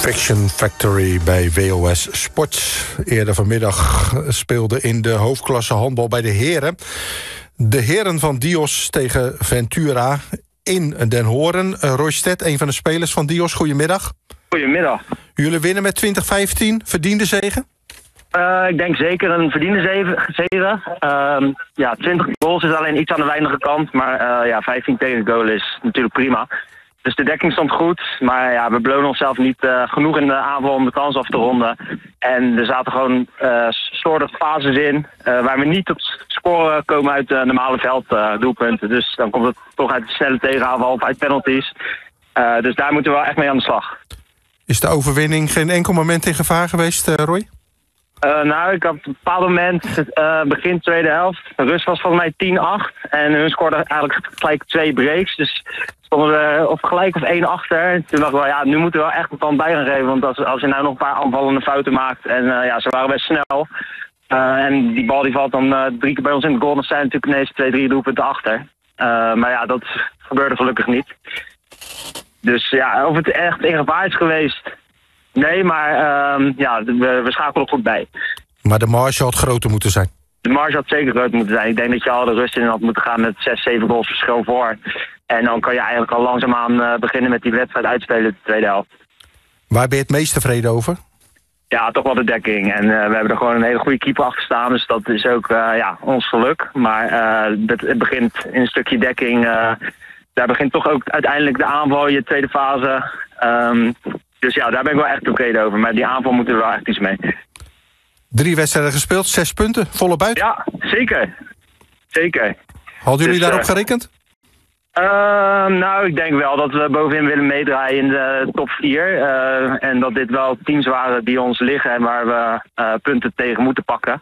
Fiction Factory bij WOS Sports. Eerder vanmiddag speelde in de hoofdklasse handbal bij de heren. De heren van Dios tegen Ventura in Den Horen. Roy Stedt, een van de spelers van Dios, goedemiddag. Goedemiddag. Jullie winnen met 20-15, verdiende zege? Ik denk zeker een verdiende zege. 20 goals is alleen iets aan de weinige kant. Maar 15 tegen goal is natuurlijk prima. Dus de dekking stond goed. Maar ja, we belonen onszelf niet genoeg in de aanval om de kans af te ronden. En er zaten gewoon slordige fases in. Waar we niet tot scoren komen uit normale velddoelpunten. Dus dan komt het toch uit de snelle tegenaanval of uit penalties. Dus daar moeten we wel echt mee aan de slag. Is de overwinning geen enkel moment in gevaar geweest, Roy? Ik had op een bepaald moment, begin tweede helft, rust was volgens mij 10-8. En hun scoorden eigenlijk gelijk 2 breaks. Dus stonden we of gelijk of 1 achter. En toen dacht ik wel, nu moeten we wel echt een plan bij gaan geven. Want als je nou nog een paar aanvallende fouten maakt. En ze waren best snel. En die bal die valt dan 3 keer bij ons in de goal. Dan zijn natuurlijk ineens 2-3 doelpunten achter. Dat gebeurde gelukkig niet. Dus of het echt in gevaar is geweest... Nee, maar we schakelen goed bij. Maar de marge had groter moeten zijn? De marge had zeker groter moeten zijn. Ik denk dat je al de rust in had moeten gaan met 6, 7 goals verschil voor. En dan kan je eigenlijk al langzaamaan beginnen met die wedstrijd uitspelen in de tweede helft. Waar ben je het meest tevreden over? Ja, toch wel de dekking. En we hebben er gewoon een hele goede keeper achter staan. Dus dat is ook ons geluk. Maar het begint in een stukje dekking. Daar begint toch ook uiteindelijk de aanval, je tweede fase. Dus daar ben ik wel echt tevreden over. Maar die aanval moeten we wel echt iets mee. 3 wedstrijden gespeeld, 6 punten, volle buit? Ja, zeker. Zeker. Hadden jullie daarop gerekend? Ik denk wel dat we bovenin willen meedraaien in de top 4. En dat dit wel teams waren die ons liggen en waar we punten tegen moeten pakken.